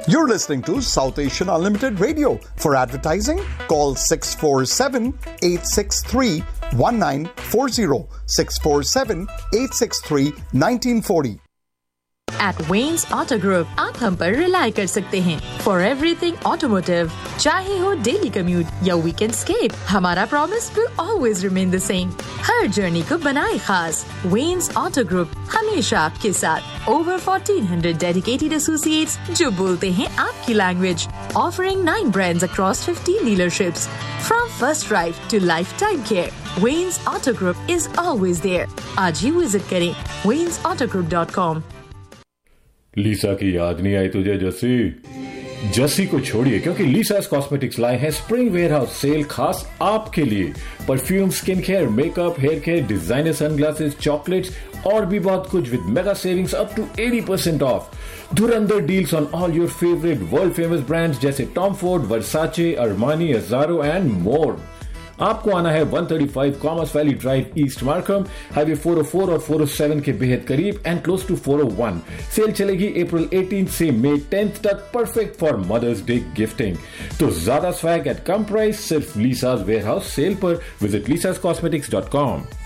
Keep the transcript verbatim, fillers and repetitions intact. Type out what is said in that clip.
You're listening to South Asian Unlimited Radio. For advertising, call six four seven, eight six three, one nine four zero, six four seven, eight six three, one nine four zero. At Wayne's Auto Group, आप हम पर rely कर सकते हैं for everything automotive. चाहे हो daily commute या weekend escape, हमारा promise will always remain the same. Her journey को बनाए खास. Wayne's Auto Group हमेशा आपके साथ. Over fourteen hundred dedicated associates जो बोलते हैं आपकी language. Offering nine brands across fifteen dealerships. From first drive to lifetime care, Wayne's Auto Group is always there. आज ही visit करें waynes auto group dot com. लीसा की याद नहीं आई तुझे जस्सी? जस्सी को छोड़िए क्योंकि लीसास कॉस्मेटिक्स लाए हैं स्प्रिंग वेयरहाउस सेल खास आपके लिए. Perfume, skin care, makeup, hair care, designer sunglasses, chocolates और भी बहुत कुछ with mega savings up to eighty percent of. Dhurandhar deals on all your favourite world famous brands जैसे Tom Ford, Versace, Armani, अज़ारो and more. आपको आना है one thirty-five commerce valley drive east Markham, highway four oh four और four oh seven के बेहद करीब and close to four oh one. Cell चलेगी अप्रैल eighteenth से मई tenth तक, perfect for mothers day gifting. तो ज्यादा स्वैग एट कम प्राइस सिर्फ लीसास वेयरहाउस सेल पर. Visit लीसास cosmetics dot com.